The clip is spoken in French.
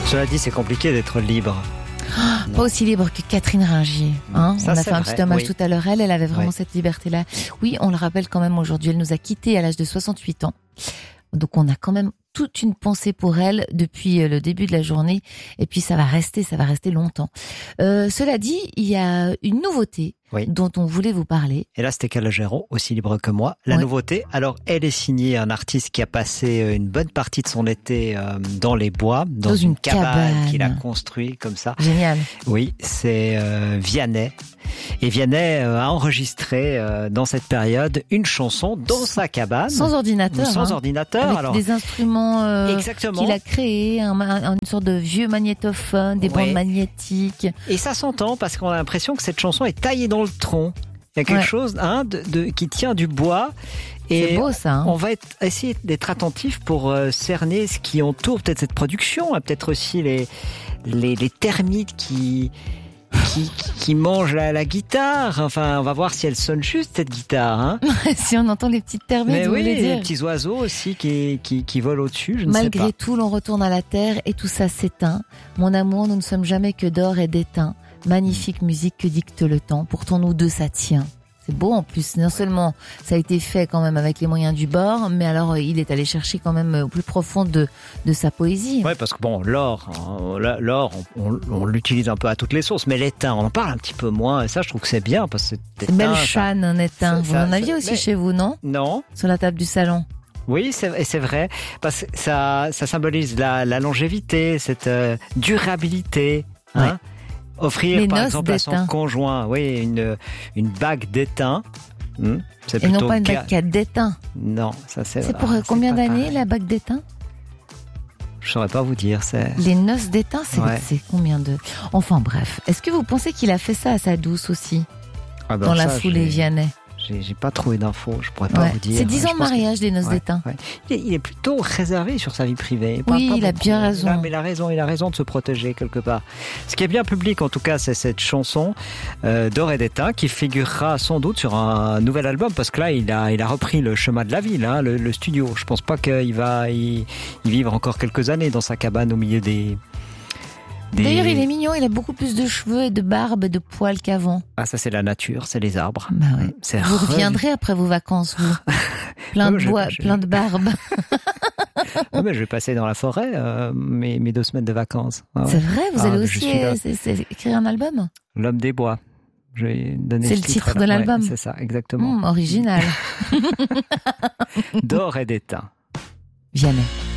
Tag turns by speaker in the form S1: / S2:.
S1: Cela dit, c'est compliqué d'être libre.
S2: Pas aussi libre que Catherine Ringier. Hein,
S1: ça,
S2: on a fait un
S1: vrai,
S2: petit hommage
S1: oui.
S2: tout à l'heure. Elle avait vraiment
S1: Oui.
S2: cette liberté-là. Oui, on le rappelle quand même aujourd'hui. Elle nous a quittés à l'âge de 68 ans. Donc on a quand même toute une pensée pour elle depuis le début de la journée. Et puis ça va rester longtemps. Cela dit, il y a une nouveauté dont on voulait vous parler.
S1: Et là, c'était Calogero, aussi libre que moi. La nouveauté, alors elle est signée un artiste qui a passé une bonne partie de son été dans les bois, dans une cabane qu'il a construit comme ça.
S2: Génial.
S1: Oui, c'est Vianney. Et Vianney a enregistré dans cette période une chanson dans sa cabane.
S2: Sans ordinateur.
S1: Sans ordinateur.
S2: Avec
S1: alors,
S2: des instruments
S1: exactement.
S2: qu'il a créés, une sorte de vieux magnétophone, des bandes magnétiques.
S1: Et ça s'entend parce qu'on a l'impression que cette chanson est taillée dans le tronc. Il y a quelque chose qui tient du bois. Et
S2: c'est beau ça.
S1: On va essayer d'être attentif pour cerner ce qui entoure peut-être cette production, peut-être aussi les termites qui mangent la guitare. Enfin, on va voir si elle sonne juste cette guitare. Hein.
S2: Si on entend les petites termites,
S1: mais
S2: vous voulez dire.
S1: Les petits oiseaux aussi qui volent au-dessus, je ne sais pas.
S2: Malgré tout, l'on retourne à la terre et tout ça s'éteint. Mon amour, nous ne sommes jamais que d'or et d'étain. Magnifique musique que dicte le temps. Pourtant, nous deux, ça tient. C'est beau en plus. Non seulement ça a été fait quand même avec les moyens du bord, mais alors il est allé chercher quand même au plus profond de sa poésie.
S1: Ouais, parce que bon, l'or, on l'utilise un peu à toutes les sources, mais l'étain, on en parle un petit peu moins. Et ça, je trouve que c'est bien parce que
S2: c'est belle chane, un étain. Vous en aviez aussi chez vous, non ?
S1: Non.
S2: Sur la table du salon.
S1: Oui, c'est vrai, parce que ça symbolise la longévité, cette durabilité. Hein. Offrir par exemple à son conjoint, une bague d'étain.
S2: Et non pas une bague d'étain.
S1: Non, ça c'est.
S2: C'est pour combien d'années la bague d'étain ?
S1: Je saurais pas vous dire.
S2: Les noces d'étain, c'est combien de. Enfin bref, est-ce que vous pensez qu'il a fait ça à sa douce aussi dans la foulée Vianney ?
S1: J'ai pas trouvé d'infos, je pourrais pas vous dire.
S2: C'est 10 ans de mariage, les noces d'étain.
S1: Il est plutôt réservé sur sa vie privée.
S2: Oui, il a bien raison.
S1: Là, mais il a raison de se protéger quelque part. Ce qui est bien public, en tout cas, c'est cette chanson d'or et d'étain qui figurera sans doute sur un nouvel album, parce que là, il a repris le chemin de la ville, hein, le studio. Je pense pas qu'il va y vivre encore quelques années dans sa cabane au milieu des...
S2: D'ailleurs, il est mignon, il a beaucoup plus de cheveux et de barbe et de poils qu'avant.
S1: Ah, ça, c'est la nature, c'est les arbres.
S2: Bah ouais. Vous reviendrez après vos vacances, vous. Plein de bois, plein de barbe.
S1: Mais je vais passer dans la forêt mes 2 semaines de vacances.
S2: C'est vrai, vous allez aussi écrire un album ?
S1: L'homme des bois. Je vais donner
S2: c'est le titre de l'album.
S1: C'est ça, exactement.
S2: Original.
S1: D'or et d'étain.
S2: Vianney.